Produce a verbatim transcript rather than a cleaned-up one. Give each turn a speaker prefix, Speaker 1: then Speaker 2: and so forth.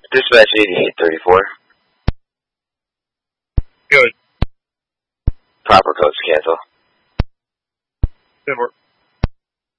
Speaker 1: Dispatch eighty-eight thirty-four.
Speaker 2: Good.
Speaker 1: Proper codes cancel.
Speaker 2: Good work.